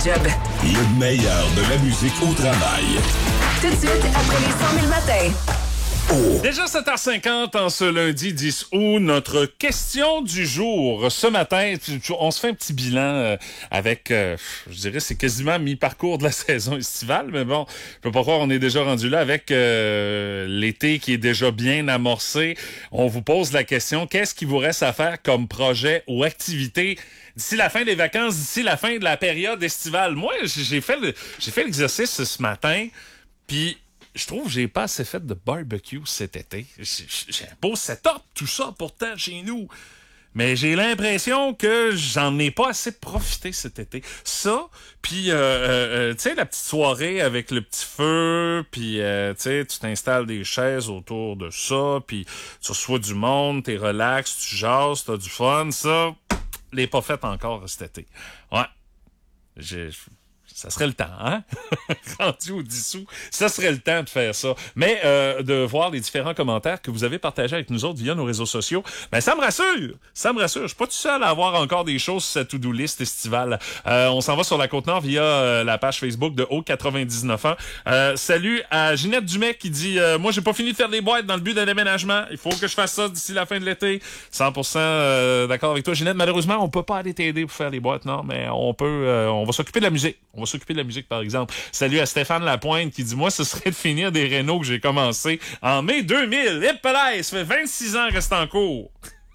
Job. Le meilleur de la musique au travail. Tout de suite, après les 100 000 matins. Déjà 7h50 en ce lundi 10 août, notre question du jour. Ce matin, on se fait un petit bilan avec, je dirais, c'est quasiment mi-parcours de la saison estivale, mais bon, je peux pas croire on est déjà rendu là avec l'été qui est déjà bien amorcé. On vous pose la question, qu'est-ce qu'il vous reste à faire comme projet ou activité d'ici la fin des vacances, d'ici la fin de la période estivale? Moi, j'ai fait l'exercice ce matin, puis je trouve que j'ai pas assez fait de barbecue cet été. J'ai un beau setup, tout ça, pourtant, chez nous. Mais j'ai l'impression que j'en ai pas assez profité cet été. Ça, puis, tu sais, la petite soirée avec le petit feu, puis, tu sais, tu t'installes des chaises autour de ça, puis tu reçois du monde, t'es relax, tu jases, t'as du fun. Ça, je l'ai pas fait encore cet été. Ouais. Ça serait le temps, hein? Rendu au 10 août, ça serait le temps de faire ça. Mais de voir les différents commentaires que vous avez partagés avec nous autres via nos réseaux sociaux, ben ça me rassure. Ça me rassure. Je suis pas tout seul à avoir encore des choses sur cette to-do list estivale. On s'en va sur la Côte-Nord via la page Facebook de Haut 99 ans. Salut à Ginette Dumais qui dit moi, j'ai pas fini de faire des boîtes dans le but d'un déménagement. Il faut que je fasse ça d'ici la fin de l'été. 100% d'accord avec toi, Ginette. Malheureusement, on peut pas aller t'aider pour faire les boîtes, non, mais on peut. On va s'occuper de la musique. On va s'occuper de la musique, par exemple. Salut à Stéphane Lapointe qui dit, moi, ce serait de finir des rénaux que j'ai commencé en mai 2000. Et palais, ça fait 26 ans que c'est en cours.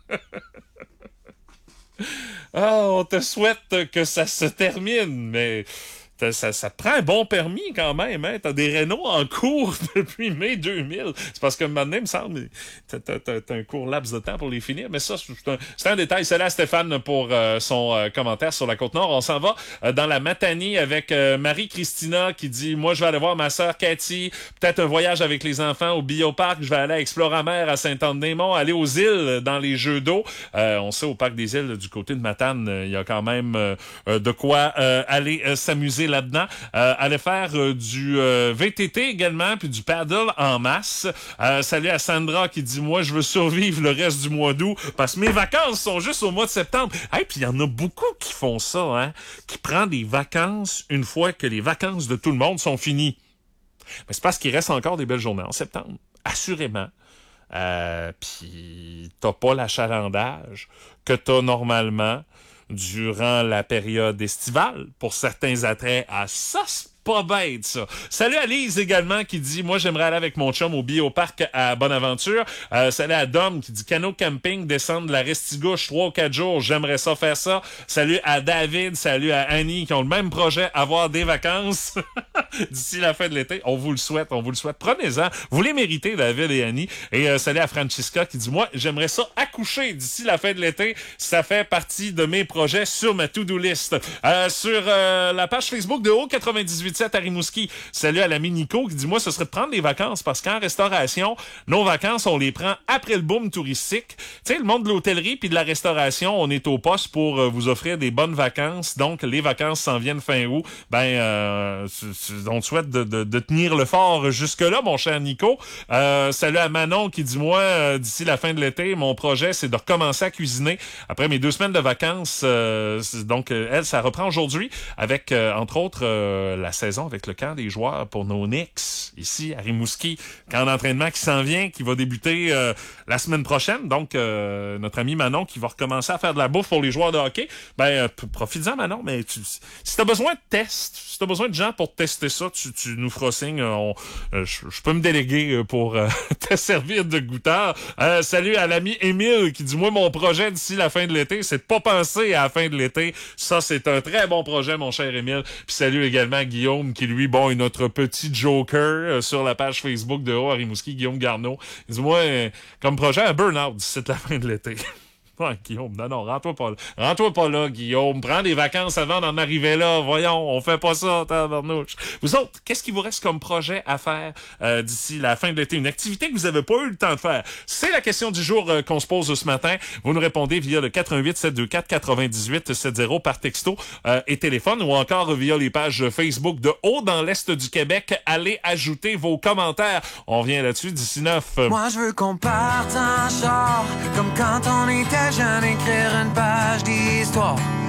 On te souhaite que ça se termine, mais ça te prend un bon permis quand même, hein? T'as des rénaux en cours depuis mai 2000. C'est parce que maintenant, il me semble, t'as un court laps de temps pour les finir. Mais ça, c'est un détail. Salut à Stéphane pour son commentaire sur la Côte-Nord. On s'en va dans la Matanie avec Marie-Christina qui dit, moi, je vais aller voir ma sœur Cathy. Peut-être un voyage avec les enfants au Bioparc. Je vais aller à Exploramer à Saint-Anne-des-Monts, aller aux îles dans les jeux d'eau. On sait au Parc des îles, du côté de Matane, il y a quand même de quoi aller s'amuser là-dedans. Aller faire du VTT également, puis du paddle en masse. Salut à Sandra qui dit, moi, je veux survivre le reste du mois d'août parce que mes vacances sont juste au mois de septembre. Hey, puis il y en a beaucoup qui font ça, hein, qui prennent des vacances une fois que les vacances de tout le monde sont finies. Mais c'est parce qu'il reste encore des belles journées en septembre, assurément. Puis t'as pas l'achalandage que t'as normalement durant la période estivale pour certains attraits. À ça, c'est pas bête, ça. Salut à Lise également qui dit, moi, j'aimerais aller avec mon chum au Bioparc à Bonaventure. Salut à Dom qui dit, canot camping, descendre de la Restigouche 3 ou 4 jours. J'aimerais ça faire ça. Salut à David, salut à Annie qui ont le même projet, avoir des vacances d'ici la fin de l'été. On vous le souhaite, on vous le souhaite. Prenez-en. Vous les méritez, David et Annie. Et salut à Francisca qui dit, moi, j'aimerais ça accoucher d'ici la fin de l'été. Ça fait partie de mes projets sur ma to-do list. Sur la page Facebook de Haut 98 à Rimouski. Salut à l'ami Nico qui dit, moi, ce serait de prendre des vacances parce qu'en restauration, nos vacances, on les prend après le boom touristique. Tu sais, le monde de l'hôtellerie puis de la restauration, on est au poste pour vous offrir des bonnes vacances. Donc, les vacances s'en viennent fin août. On te souhaite de tenir le fort jusque-là, mon cher Nico. Salut à Manon qui dit, moi, d'ici la fin de l'été, mon projet, c'est de recommencer à cuisiner après mes 2 semaines de vacances. Donc, elle, ça reprend aujourd'hui avec, entre autres, la saison avec le camp des joueurs pour nos Knicks, ici à Rimouski. Camp d'entraînement qui s'en vient, qui va débuter la semaine prochaine. Donc, notre ami Manon qui va recommencer à faire de la bouffe pour les joueurs de hockey. Profites-en, Manon, mais si t'as besoin de tests, si t'as besoin de gens pour tester ça, tu nous feras signe. Je peux me déléguer pour te servir de goûteur. Salut à l'ami Émile qui dit, moi, mon projet d'ici la fin de l'été, c'est de pas penser à la fin de l'été. Ça, c'est un très bon projet, mon cher Émile. Puis salut également à Guillaume qui, lui, bon, est notre petit joker sur la page Facebook de Haut à Rimouski, Guillaume Garneau. Il dit, moi, comme projet, un burn-out d'ici la fin de l'été. Ah, Guillaume, non, rentre-toi pas là. Rentre-toi pas là, Guillaume. Prends des vacances avant d'en arriver là. Voyons, on fait pas ça, tabarnouche. Vous autres, qu'est-ce qui vous reste comme projet à faire d'ici la fin de l'été? Une activité que vous avez pas eu le temps de faire? C'est la question du jour qu'on se pose ce matin. Vous nous répondez via le 88 724 98 70 par texto et téléphone ou encore via les pages Facebook de Haut dans l'Est du Québec. Allez ajouter vos commentaires. On revient là-dessus d'ici 9. Moi, je veux qu'on parte en char comme quand on était jeune, écrire une page d'histoire.